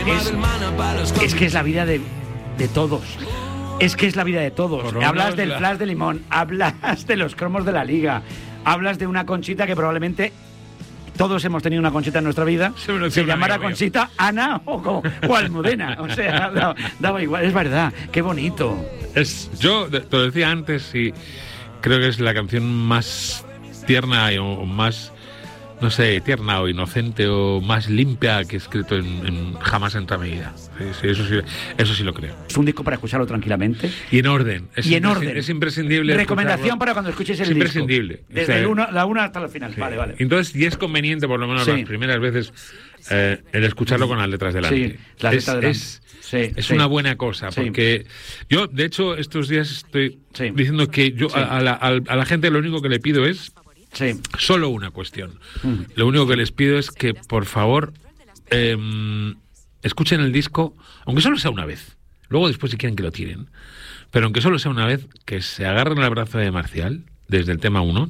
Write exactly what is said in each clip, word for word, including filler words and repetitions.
es, es que es la vida de, de todos. Es que es la vida de todos. Por hablas no, del la... flash de limón, hablas de los cromos de la liga, hablas de una Conchita que probablemente todos hemos tenido una Conchita en nuestra vida. Se, se llamará Conchita, Ana o, o Almudena. O sea, daba, daba igual. Es verdad. Qué bonito. Es, yo te lo decía antes y creo que es la canción más tierna o más, no sé, tierna o inocente o más limpia que he escrito en, en jamás en toda mi vida. Sí, sí, eso sí, eso sí lo creo. Es un disco para escucharlo tranquilamente. Y en orden. Es y en orden. Es imprescindible. Recomendación escucharlo. Para cuando escuches el disco. Es imprescindible. Disco. Desde o sea, el uno, la una hasta la final. Sí. Vale, vale. Entonces, y es conveniente, por lo menos sí. las primeras veces, eh, el escucharlo con las letras delante. Sí, las letras es, delante. Es, sí, es sí. una buena cosa, porque sí. yo, de hecho, estos días estoy sí. diciendo que yo sí. a, a, la, a la gente lo único que le pido es sí. solo una cuestión. Mm. Lo único que les pido es que, por favor, eh, escuchen el disco, aunque solo sea una vez. Luego después si quieren que lo tiren. Pero aunque solo sea una vez, que se agarren al brazo de Marcial desde el tema uno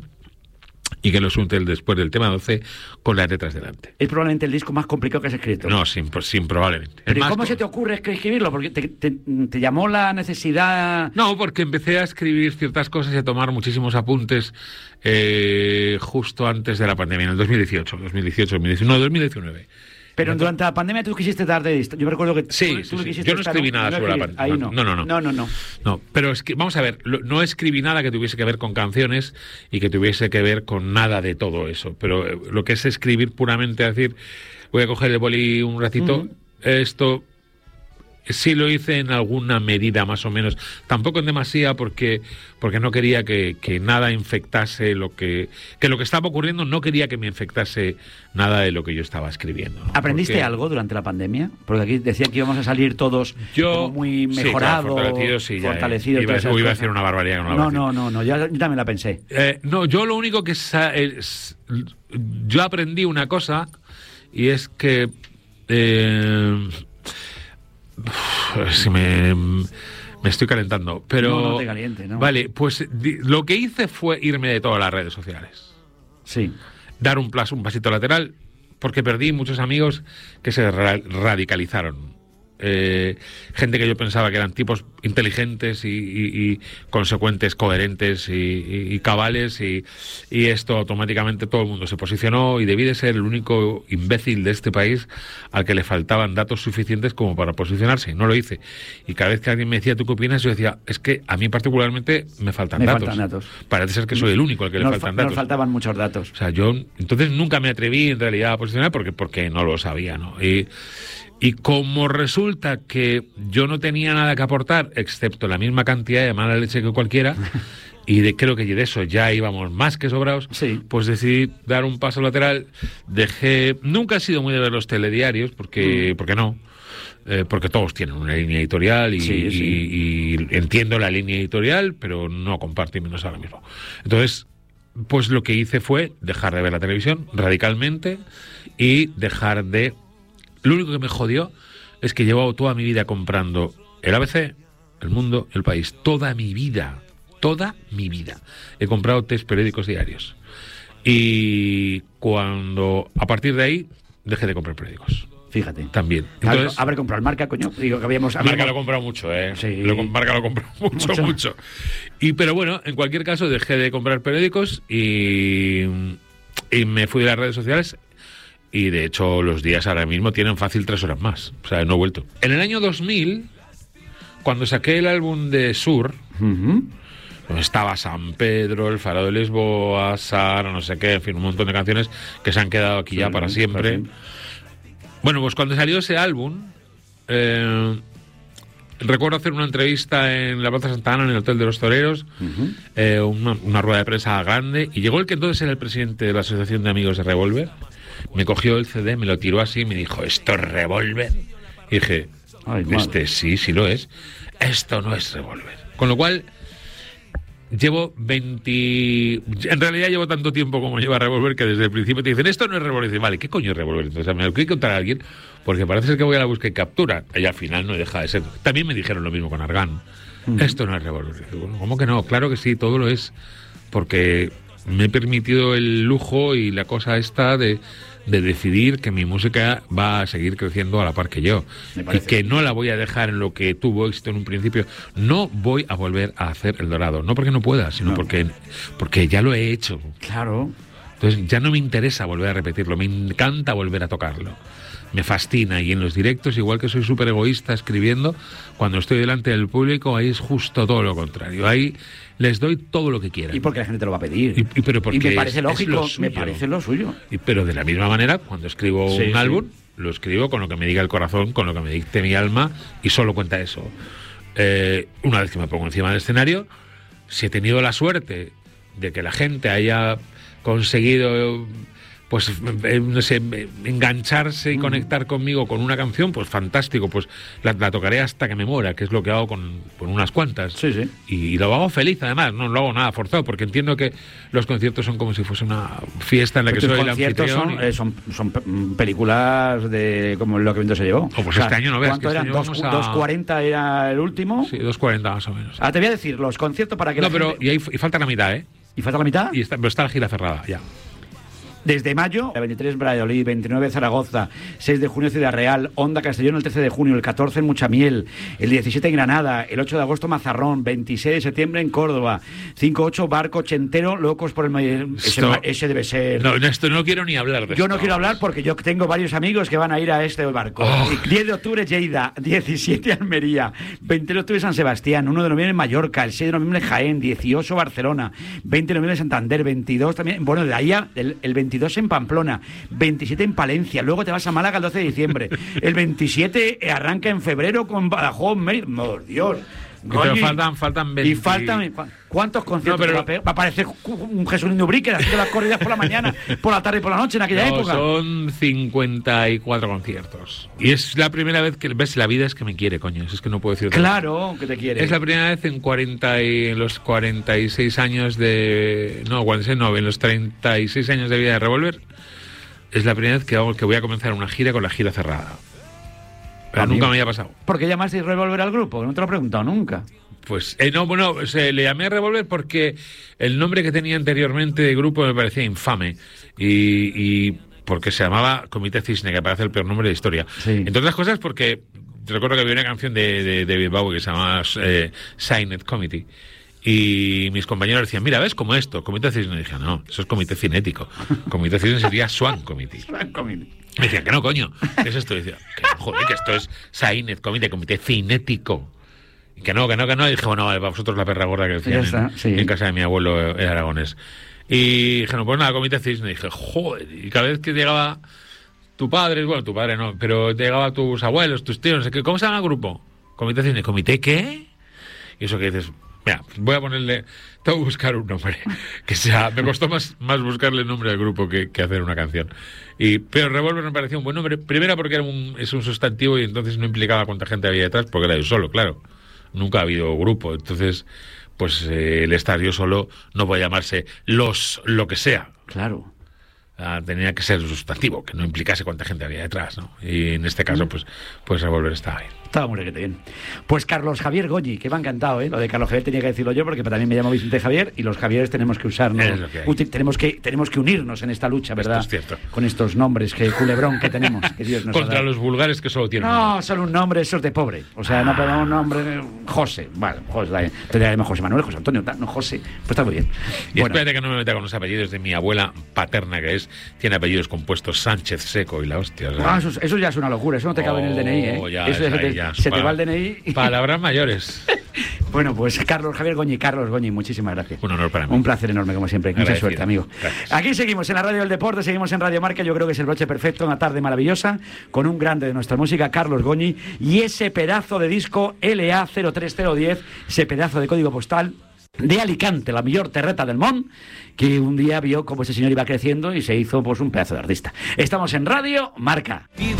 y que lo suelten después del tema doce con las letras delante. Es probablemente el disco más complicado que has escrito. No, sin, sin probablemente. ¿Pero cómo se te ocurre escribirlo? Porque te, te, te llamó la necesidad... No, porque empecé a escribir ciertas cosas y a tomar muchísimos apuntes eh, justo antes de la pandemia, en el dos mil dieciocho, dos mil dieciocho, dos mil diecinueve, no, dos mil diecinueve. Pero durante la pandemia tú quisiste dar de esto. Yo me recuerdo que sí, tú, sí, tú sí. quisiste Yo no escribí nada no sobre la pandemia. Ahí no. No, no, no. No, no, no. No, pero es que, vamos a ver, no escribí nada que tuviese que ver con canciones y que tuviese que ver con nada de todo eso. Pero lo que es escribir puramente, es decir, voy a coger el boli un ratito, uh-huh. esto... Sí lo hice en alguna medida más o menos, tampoco en demasía porque porque no quería que, que nada infectase lo que que lo que estaba ocurriendo, no quería que me infectase nada de lo que yo estaba escribiendo, ¿no? ¿Aprendiste porque... algo durante la pandemia? Porque aquí decía que íbamos a salir todos yo, como muy mejorados, sí, claro, fortalecidos, sí, fortalecidos. Iba, iba a decir una barbaridad que no, no, no, no, no, yo, yo también la pensé. Eh, no, yo lo único que sa- es, yo aprendí una cosa y es que eh, si me, me estoy calentando, pero no, no te caliente, ¿no? Vale, pues di, lo que hice fue irme de todas las redes sociales. Sí. Dar un, plazo, un pasito lateral, porque perdí muchos amigos que se ra- radicalizaron. Eh, gente que yo pensaba que eran tipos inteligentes y, y, y consecuentes, coherentes y, y, y cabales, y, y esto automáticamente todo el mundo se posicionó y debí de ser el único imbécil de este país al que le faltaban datos suficientes como para posicionarse, y no lo hice. Y cada vez que alguien me decía ¿tú qué opinas? Yo decía, es que a mí particularmente me faltan me datos. faltan datos. Parece ser que soy el único al que nos le faltan fa- datos. Nos faltaban muchos datos. O sea, yo entonces nunca me atreví en realidad a posicionar porque, porque no lo sabía, ¿no? Y Y como resulta que yo no tenía nada que aportar, excepto la misma cantidad de mala leche que cualquiera, y de, creo que de eso ya íbamos más que sobrados, sí. pues decidí dar un paso lateral. Dejé... Nunca he sido muy de ver los telediarios, porque, mm. porque no. Eh, porque todos tienen una línea editorial y, sí, sí. y, y entiendo la línea editorial, pero no comparto menos ahora mismo. Entonces, pues lo que hice fue dejar de ver la televisión radicalmente y dejar de... Lo único que me jodió es que he llevado toda mi vida comprando el A B C, El Mundo, El País. Toda mi vida, toda mi vida. He comprado tres periódicos diarios. Y cuando, a partir de ahí, dejé de comprar periódicos. Fíjate. También. Entonces, habré comprado el Marca, coño. Digo que habíamos... Marca lo he comprado mucho, ¿eh? Sí. Lo, Marca lo he comprado mucho, mucho, mucho. Y, pero bueno, en cualquier caso, dejé de comprar periódicos y, y me fui de las redes sociales. Y de hecho los días ahora mismo tienen fácil tres horas más. O sea, no he vuelto. En el año dos mil, cuando saqué el álbum de Sur, uh-huh. estaba San Pedro, El Faro de Lisboa, Sara, no sé qué, en fin, un montón de canciones que se han quedado aquí sí, ya para siempre. Para siempre. Bueno, pues cuando salió ese álbum, eh, recuerdo hacer una entrevista en la Plaza Santa Ana, en el Hotel de los Toreros, uh-huh. eh, una, una rueda de prensa grande, y llegó el que entonces era el presidente de la Asociación de Amigos de Revolver. Me cogió el C D, me lo tiró así y me dijo, ¿esto es Revolver? Y dije, Ay, este sí, sí lo es. Esto no es Revolver. Con lo cual, llevo veinte... En realidad llevo tanto tiempo como lleva Revolver que desde el principio te dicen, esto no es Revolver. Y dices, vale, ¿qué coño es Revolver? Entonces me lo quiero contar a alguien porque parece ser que voy a la búsqueda y captura. Y al final no deja de ser. También me dijeron lo mismo con Argan. Uh-huh. Esto no es Revolver. Y digo, bueno, ¿cómo que no? Claro que sí, todo lo es. Porque me he permitido el lujo y la cosa esta de... de decidir que mi música va a seguir creciendo a la par que yo y que no la voy a dejar en lo que tuvo éxito en un principio. No voy a volver a hacer El Dorado, no porque no pueda, sino no. porque, porque ya lo he hecho. Claro. Entonces ya no me interesa volver a repetirlo, me encanta volver a tocarlo. Me fascina, y en los directos, igual que soy súper egoísta escribiendo, cuando estoy delante del público, ahí es justo todo lo contrario. Ahí les doy todo lo que quieran. Y porque la gente te lo va a pedir. Y, y, pero porque y me parece es, lógico, es me parece lo suyo. Y, pero de la misma manera, cuando escribo sí, un sí. álbum, lo escribo con lo que me diga el corazón, con lo que me dicte mi alma, y solo cuenta eso. Eh, una vez que me pongo encima del escenario, si he tenido la suerte de que la gente haya conseguido... pues, eh, no sé, engancharse y conectar conmigo con una canción, pues fantástico, pues la, la tocaré hasta que me muera, que es lo que hago con, con unas cuantas. Sí, sí. Y, y lo hago feliz, además, no lo hago nada forzado, porque entiendo que los conciertos son como si fuese una fiesta en la que soy el anfitrión. Son, y... eh, son, son películas de como lo que viento se llevó. Oh, pues o sea, este año no veas. ¿Cuánto que eran? Este ¿dos cuarenta era el último? Sí, dos cuarenta más o menos. Ah, te voy a decir, los conciertos para que No, la pero gente... y, ahí, y falta la mitad, ¿eh? ¿Y falta la mitad? Y está, pero está la gira cerrada, ya. Desde mayo, el veintitrés Valladolid, veintinueve Zaragoza, seis de junio Ciudad Real, Onda Castellón el trece de junio, el catorce en Muchamiel, el diecisiete en Granada, el ocho de agosto Mazarrón, veintiséis de septiembre en Córdoba, cinco ocho Barco Ochentero, Locos por el... Ese, ese debe ser... No, esto no quiero ni hablar de Yo esto. no quiero hablar porque yo tengo varios amigos que van a ir a este barco. Oh. diez de octubre Lleida, diecisiete Almería, veinte de octubre San Sebastián, uno de noviembre Mallorca, el seis de noviembre Jaén, dieciocho Barcelona, veinte de noviembre Santander, veintidós también, bueno, de ahí el, el veintidós en Pamplona, veintisiete en Palencia, luego te vas a Málaga el doce de diciembre, el veintisiete arranca en febrero con Badajoz, Mérida, oh, Dios. Pero faltan, faltan veinte... Y faltan... ¿Cuántos conciertos no, pero... va a pegar? Va a aparecer un Jesulín Ubrique haciendo las corridas por la mañana, por la tarde y por la noche en aquella no, época. Son cincuenta y cuatro conciertos. Y es la primera vez que... ¿Ves? La vida es que me quiere, coño. Es que no puedo decir... Claro, que te quiere. Es la primera vez en cuarenta y, en los cuarenta y seis años de... No, cuarenta y seis no, en los treinta y seis años de vida de Revolver, es la primera vez que, hago, que voy a comenzar una gira con la gira cerrada. Pero nunca me había pasado. ¿Por qué llamasteis Revolver al grupo? No te lo he preguntado nunca. Pues, eh, no, bueno, se, le llamé Revolver porque el nombre que tenía anteriormente de grupo me parecía infame. Y, y porque se llamaba Comité Cisne, que parece el peor nombre de la historia. Sí. Entre otras cosas porque recuerdo que había una canción de, de, de David Bowie que se llamaba eh, Signed Committee. Y mis compañeros decían, mira, ¿ves como esto? Comité Cisne. Y dije, no, eso es Comité Cinético. Comité Cisne sería Swan Committee. Swan Committee. Me decían, que no, coño. ¿Qué es esto? Y decía, que no, joder, que esto es Signed Committee, Comité Cinético. Y que no, que no, que no. Y dije, bueno, vale, para vosotros la perra gorda que decían en, sí. en casa de mi abuelo en Aragones. Y dije, no, pues nada, Comité Cisne. Y dije, joder. Y cada vez que llegaba tu padre, bueno, tu padre no, pero llegaba tus abuelos, tus tíos, no sé qué. ¿Cómo se llama el grupo? Comité Cisne. ¿Comité qué? Y eso que dices... Mira, voy a ponerle... Tengo que buscar un nombre. Que sea... Me costó más, más buscarle el nombre al grupo que, que hacer una canción. Y, pero Revolver me pareció un buen nombre. Primero porque era un, es un sustantivo y entonces no implicaba cuánta gente había detrás, porque era yo solo, claro. Nunca ha habido grupo. Entonces, pues eh, el estar yo solo no puede llamarse los lo que sea. Claro. Ah, tenía que ser sustantivo, que no implicase cuánta gente había detrás, ¿no? Y en este caso, pues, pues Revolver estaba ahí. Estaba muy bien. Pues Carlos Javier Goñi, que me ha encantado, ¿eh? Lo de Carlos Javier tenía que decirlo yo, porque también me llamo Vicente Javier y los Javieres tenemos que usarnos. Es lo que hay. Uti- tenemos, que, tenemos que unirnos en esta lucha, ¿verdad? Esto es cierto. Con estos nombres, que culebrón que tenemos. Que Dios nos Contra ha dado. los vulgares que solo tienen. No, solo un nombre, esos de pobre. O sea, no ponemos un nombre. José. Bueno, José, te llamaremos José Manuel, José Antonio, no José. Pues está muy bien. Y Bueno, espérate que no me meta con los apellidos de mi abuela paterna, que es tiene apellidos compuestos Sánchez Seco y la hostia. O sea, ah, eso, eso ya es una locura, eso no te cabe en el D N I, ¿eh? Oh, ya, eso es se, ahí, te, ya, se te para- va el D N I. Palabras mayores. Bueno, pues Carlos Javier Goñi, Carlos Goñi, muchísimas gracias. Un honor para mí. Un placer enorme, como siempre. Mucha Agradecido. suerte, amigo. Gracias. Aquí seguimos en la Radio del Deporte, seguimos en Radio Marca. Yo creo que es el broche perfecto, una tarde maravillosa, con un grande de nuestra música, Carlos Goñi, y ese pedazo de disco L A cero tres cero uno cero, ese pedazo de código postal de Alicante, la mejor terreta del Món, que un día vio cómo ese señor iba creciendo y se hizo pues un pedazo de artista. Estamos en Radio Marca.